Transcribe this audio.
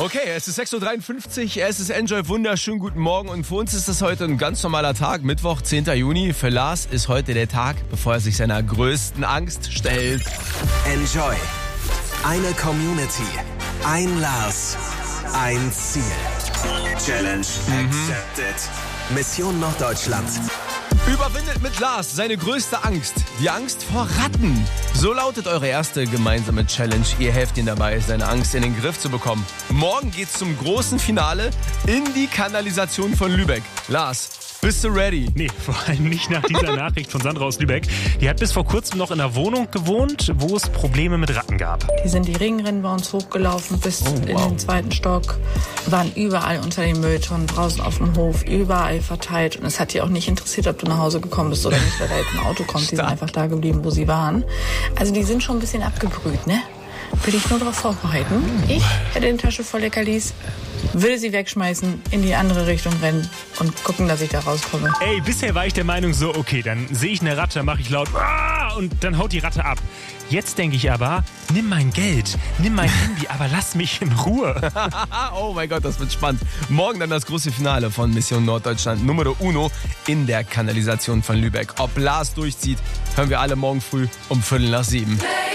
Okay, es ist 6.53 Uhr, es ist Enjoy, wunderschönen guten Morgen und für uns ist es heute ein ganz normaler Tag, Mittwoch, 10. Juni. Für Lars ist heute der Tag, bevor er sich seiner größten Angst stellt. Enjoy. Eine Community. Ein Lars. Ein Ziel. Challenge accepted. Mission Norddeutschland. Überwindet mit Lars seine größte Angst, die Angst vor Ratten. So lautet eure erste gemeinsame Challenge. Ihr helft ihm dabei, seine Angst in den Griff zu bekommen. Morgen geht's zum großen Finale in die Kanalisation von Lübeck. Lars, bist du ready? Nee, vor allem nicht nach dieser Nachricht von Sandra aus Lübeck. Die hat bis vor kurzem noch in einer Wohnung gewohnt, wo es Probleme mit Ratten gab. Die sind die Ringrennen bei uns hochgelaufen bis in den 2. Stock, waren überall unter den Mülltonnen, draußen auf dem Hof, überall verteilt. Und es hat die auch nicht interessiert, ob du nach Hause gekommen bist oder nicht, weil da jetzt ein Auto kommt. Die sind einfach da geblieben, wo sie waren. Also die sind schon ein bisschen abgebrüht, ne? Will ich nur darauf vorbereiten. Ich hätte eine Tasche voll Leckerlis, würde sie wegschmeißen, in die andere Richtung rennen und gucken, dass ich da rauskomme. Ey, bisher war ich der Meinung so, okay, dann sehe ich eine Ratte, mache ich laut und dann haut die Ratte ab. Jetzt denke ich aber, nimm mein Geld, nimm mein Handy, aber lass mich in Ruhe. Oh mein Gott, das wird spannend. Morgen dann das große Finale von Mission Norddeutschland Numero Uno in der Kanalisation von Lübeck. Ob Lars durchzieht, hören wir alle morgen früh um 6:45.